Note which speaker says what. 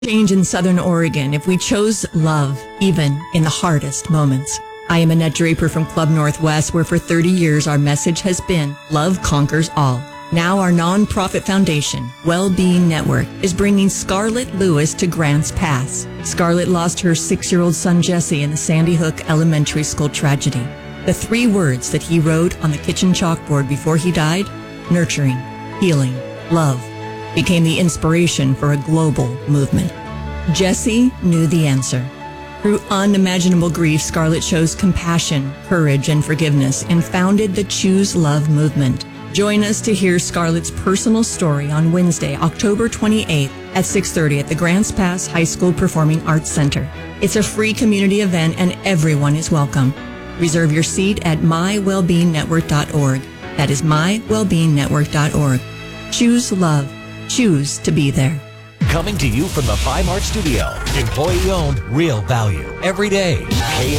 Speaker 1: Change in Southern Oregon if we chose love, even in the hardest moments. I am Annette Draper from Club Northwest, where for 30 years our message has been love conquers all. Now our nonprofit foundation, Wellbeing Network, is bringing Scarlett Lewis to Grants Pass. Scarlett lost her 6-year-old son Jesse in the Sandy Hook Elementary School tragedy. The 3 words that he wrote on the kitchen chalkboard before he died, nurturing, healing, love, became the inspiration for a global movement. Jesse knew the answer. Through unimaginable grief, Scarlett chose compassion, courage, and forgiveness and founded the Choose Love movement. Join us to hear Scarlett's personal story on Wednesday, October 28th at 6:30 at the Grants Pass High School Performing Arts Center. It's a free community event and everyone is welcome. Reserve your seat at mywellbeingnetwork.org. That is mywellbeingnetwork.org. Choose love. Choose to be there.
Speaker 2: Coming to you from the Fime Art Studio. Employee owned, real value. Every day.